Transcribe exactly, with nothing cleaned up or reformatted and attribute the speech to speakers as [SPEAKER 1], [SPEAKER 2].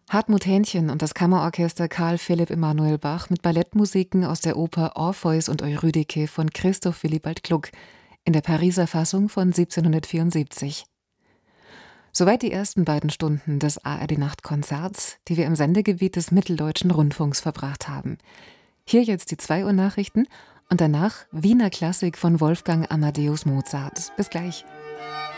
[SPEAKER 1] Hartmut Hähnchen und das Kammerorchester Karl Philipp Emanuel Bach mit Ballettmusiken aus der Oper Orpheus und Eurydike von Christoph Willibald Gluck in der Pariser Fassung von siebzehnhundertvierundsiebzig. Soweit die ersten beiden Stunden des A R D-Nachtkonzerts, die wir im Sendegebiet des Mitteldeutschen Rundfunks verbracht haben. Hier jetzt die zwei Uhr Nachrichten und danach Wiener Klassik von Wolfgang Amadeus Mozart. Bis gleich.